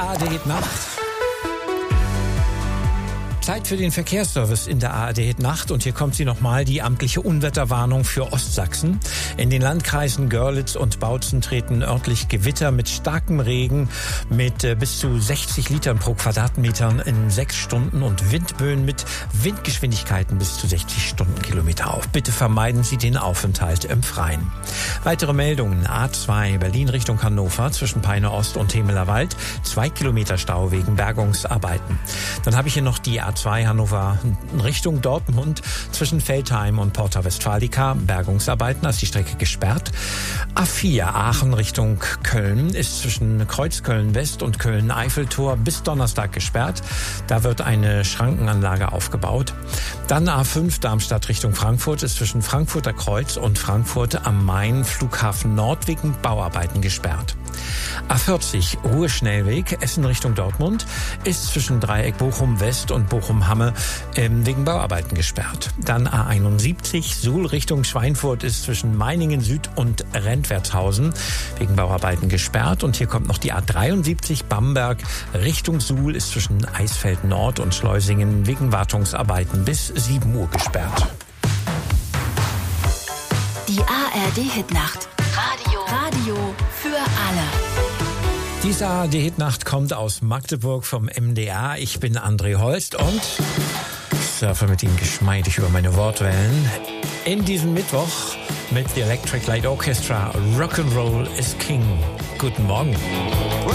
ARD Nacht. Zeit für den Verkehrsservice in der ARD Nacht und hier kommt sie nochmal, die amtliche Unwetterwarnung für Ostsachsen. In den Landkreisen Görlitz und Bautzen treten örtlich Gewitter mit starkem Regen mit bis zu 60 Litern pro Quadratmetern in 6 Stunden und Windböen mit Windgeschwindigkeiten bis zu 60 Stundenkilometer auf. Bitte vermeiden Sie den Aufenthalt im Freien. Weitere Meldungen: A2 Berlin Richtung Hannover zwischen Peine Ost und Hemeler Wald, 2 Kilometer Stau wegen Bergungsarbeiten. Dann habe ich hier noch die A2 Hannover Richtung Dortmund zwischen Veltheim und Porta Westfalica, Bergungsarbeiten, da ist die Strecke gesperrt. A4 Aachen Richtung Köln ist zwischen Kreuzköln West und Köln Eiffeltor bis Donnerstag gesperrt. Da wird eine Schrankenanlage aufgebaut. Dann A5 Darmstadt Richtung Frankfurt ist zwischen Frankfurter Kreuz und Frankfurt am Main Flughafen Nord wegen Bauarbeiten gesperrt. A40 Ruhr-Schnellweg Essen Richtung Dortmund ist zwischen Dreieck Bochum West und Bochum-Hamme wegen Bauarbeiten gesperrt. Dann A71 Suhl Richtung Schweinfurt ist zwischen Meiningen Süd und Rentwertshausen wegen Bauarbeiten gesperrt. Und hier kommt noch die A73 Bamberg Richtung Suhl ist zwischen Eisfeld Nord und Schleusingen wegen Wartungsarbeiten bis 7 Uhr gesperrt. Die ARD-Hitnacht. Radio für alle. Diese ARD-Hitnacht kommt aus Magdeburg vom MDR. Ich bin André Holst und surfe mit Ihnen geschmeidig über meine Wortwellen. In diesem Mittwoch mit The Electric Light Orchestra Rock'n'Roll is King. Guten Morgen.